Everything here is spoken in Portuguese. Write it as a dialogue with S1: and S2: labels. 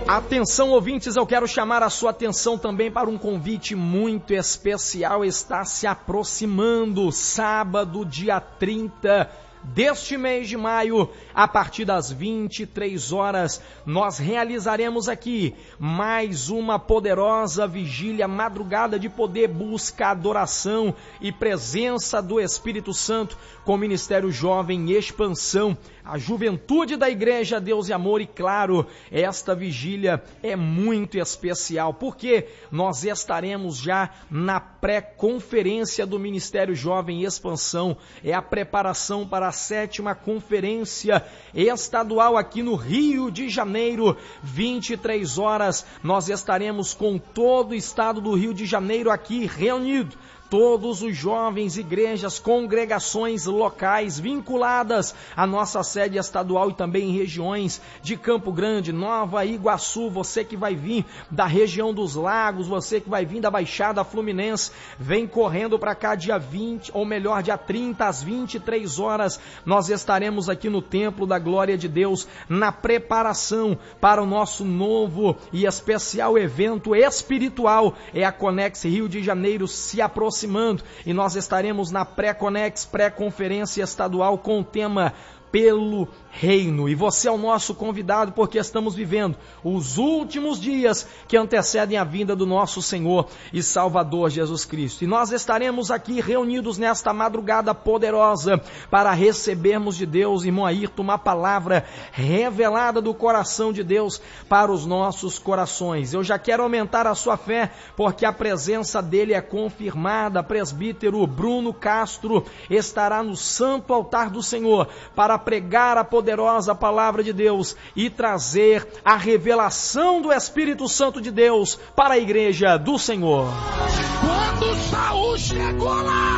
S1: Atenção, ouvintes, eu quero chamar a sua atenção também para um convite muito especial. Está se aproximando, sábado, dia 30 deste mês de maio, a partir das 23 horas, nós realizaremos aqui mais uma poderosa vigília, madrugada de poder, busca, adoração e presença do Espírito Santo com o Ministério Jovem Expansão, a juventude da Igreja Deus e Amor. E claro, esta vigília é muito especial, porque nós estaremos já na pré-conferência do Ministério Jovem Expansão, é a preparação para a 7ª conferência estadual aqui no Rio de Janeiro. 23 horas, nós estaremos com todo o estado do Rio de Janeiro aqui reunido. Todos os jovens, igrejas, congregações locais vinculadas à nossa sede estadual e também em regiões de Campo Grande, Nova Iguaçu, você que vai vir da região dos Lagos, você que vai vir da Baixada Fluminense, vem correndo para cá dia 20, ou melhor, dia 30 às 23 horas, nós estaremos aqui no Templo da Glória de Deus, na preparação para o nosso novo e especial evento espiritual, é a Conex Rio de Janeiro se aproximando, e nós estaremos na pré-Conex, pré-conferência estadual com o tema Pelo Reino. E você é o nosso convidado, porque estamos vivendo os últimos dias que antecedem a vinda do nosso Senhor e Salvador Jesus Cristo. E nós estaremos aqui reunidos nesta madrugada poderosa para recebermos de Deus, irmão Ayrton, uma palavra revelada do coração de Deus para os nossos corações. Eu já quero aumentar a sua fé, porque a presença dele é confirmada. Presbítero Bruno Castro estará no santo altar do Senhor para pregar a poderosa palavra de Deus e trazer a revelação do Espírito Santo de Deus para a igreja do Senhor.
S2: Quando Saul chegou lá,